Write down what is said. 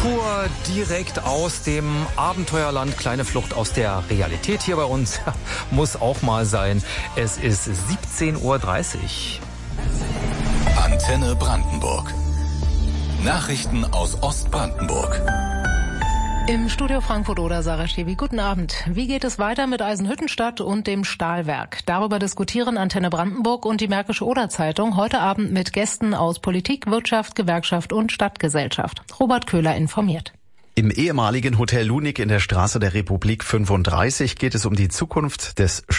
Pur direkt aus dem Abenteuerland, kleine Flucht aus der Realität hier bei uns. Muss auch mal sein. Es ist 17:30 Uhr. Antenne Brandenburg. Nachrichten aus Ostbrandenburg. Im Studio Frankfurt oder Sarah Stevi. Guten Abend. Wie geht es weiter mit Eisenhüttenstadt und dem Stahlwerk? Darüber diskutieren Antenne Brandenburg und die Märkische Oder-Zeitung heute Abend mit Gästen aus Politik, Wirtschaft, Gewerkschaft und Stadtgesellschaft. Robert Köhler informiert. Im ehemaligen Hotel Lunig in der Straße der Republik 35 geht es um die Zukunft des